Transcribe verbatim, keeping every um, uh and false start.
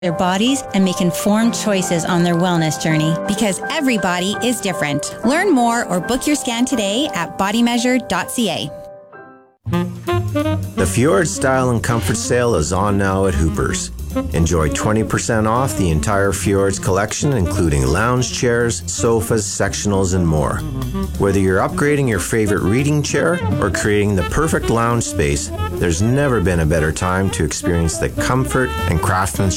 their bodies and make informed choices on their wellness journey, because every body is different. Learn more or book your scan today at body measure dot c a. The Fjord Style and Comfort Sale is on now at Hooper's. Enjoy twenty percent off the entire Fjords collection, including lounge chairs, sofas, sectionals, and more. Whether you're upgrading your favorite reading chair or creating the perfect lounge space, there's never been a better time to experience the comfort and craftsmanship